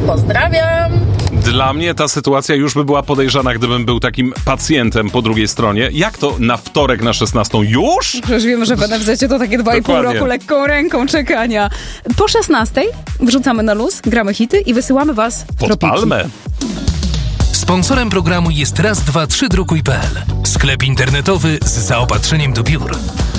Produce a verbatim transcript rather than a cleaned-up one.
Pozdrawiam. Dla mnie ta sytuacja już by była podejrzana, gdybym był takim pacjentem po drugiej stronie. Jak to na wtorek na szesnastą? Już? Przecież wiemy, że w N F Z to takie dwa i pół Dokładnie. roku lekką ręką czekania. Po szesnastej wrzucamy na luz, gramy hity i wysyłamy was w Pod tropiki. palmę. Sponsorem programu jest raz dwa trzy drukuj kropka p l. Sklep internetowy z zaopatrzeniem do biur.